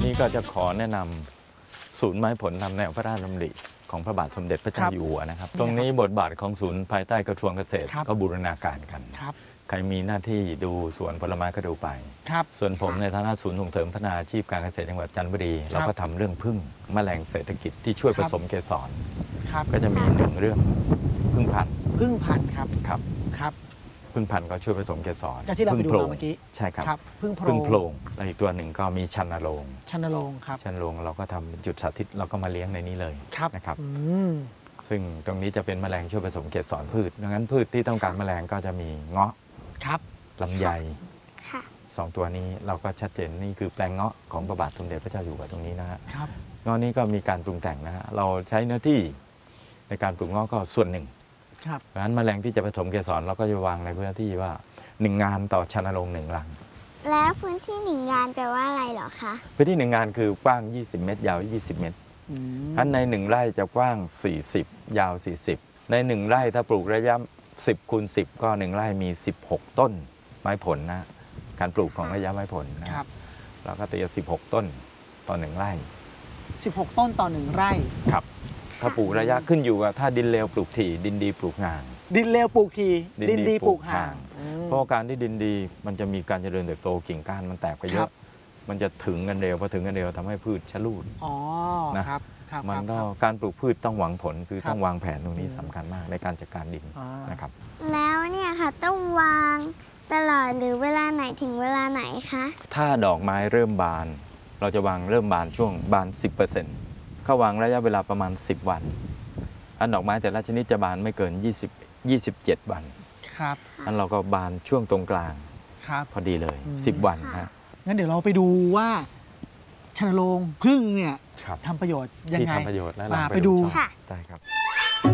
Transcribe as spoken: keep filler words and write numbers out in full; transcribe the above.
นี่ก็จะขอแนะนำศูนย์ไม้ผลตามแนวพระราชดำริของพระบาทสมเด็จพระเจ้าอยู่หัวนะครับตรงนี้บทบาทของศูนย์ภายใต้กระทรวงเกษตรก็บูรณาการกันใครมีหน้าที่ดูสวนผลไม้ก็ดูไปส่วนผมในฐานะศูนย์ส่งเสริมพัฒนาอาชีพการเกษตรจังหวัดจันทบุรีเราก็ทำเรื่องพึ่งแมลงเศรษฐกิจที่ช่วยผสมเกสรก็จะมีหนึ่งเรื่องพึ่งพันธุ์พึ่งพันธุ์ครับครับครับพึ่งพันธุ์ก็ช่วยผสมเกสรที่เราไปดูมาเมื่อกี้ใช่ครับพึ่งโพรงและอีกตัวหนึ่งก็มีชันนโรงชันนโรงครับชันนโรงเราก็ทำเป็นจุดสาธิตเราก็มาเลี้ยงในนี้เลยนะครับซึ่งตรงนี้จะเป็นแมลงช่วยผสมเกสรพืชดังนั้นพืชที่ต้องการแมลงก็จะมีเงาะลำไยสองตัวนี้เราก็ชัดเจนนี่คือแปลงเงาะของพระบาทสมเด็จพระเจ้าอยู่หัวตรงนี้นะฮะเงาะนี้ก็มีการปรุงแต่งนะฮะเราใช้เนื้อที่ในการปลูกเงาะก็ส่วนหนึ่งเพราะฉะนั้นแมลงที่จะผสมเกสรเราก็จะวางในพื้นที่ว่าหนึ่งงานต่อชันนโรงหนึ่งรังแล้วพื้นที่หนึ่งงานแปลว่าอะไรเหรอคะพื้นที่หนึ่งงานคือกว้างยี่สิบเมตรยาวยี่สิบเมตรอันในหนึ่งไร่จะกว้างสี่สิบยาวสี่สิบในหนึ่งไร่ถ้าปลูกระยะสิบคูณสิบก็หนึ่งไร่มีสิบหกต้นไม้ผลนะการปลูกของระยะไม้ผลนะครับแล้วก็ตีสิบหกต้นต่อหนึ่งไร่สิบหกต้นต่อหนึ่งไร่ครับถ้าปลูกระยะขึ้นอยู่กับถ้าดินเลวปลูกถี่ดินดีปลูกห่างดินเลวปลูกทีดินดีปลูกห่างเพราะการที่ดินดีมันจะมีการเจริญเติบโตกิ่งก้านมันแตกไปเยอะมันจะถึงกันเร็วพอถึงกันเร็วทำให้พืชชะลูดนะครับมันก็การปลูกพืชต้องหวังผลคือต้องวางแผนตรงนี้สำคัญมากในการจัดการดินนะครับแล้วเนี่ยค่ะต้องวางตลอดหรือเวลาไหนถึงเวลาไหนคะถ้าดอกไม้เริ่มบานเราจะวางเริ่มบานช่วงบาน สิบเปอร์เซ็นต์ เข้าวางระยะเวลาประมาณสิบวันอันดอกไม้แต่ละชนิดจะบานไม่เกินยี่สิบ ยี่สิบเจ็ดวันครับอันเราก็บานช่วงตรงกลางพอดีเลยสิบวันฮะงั้นเดี๋ยวเราไปดูว่าชันนโรงพึ่งเนี่ยทำประโยชน์ยังไงทำประโยชน์และไปดูได้ครับ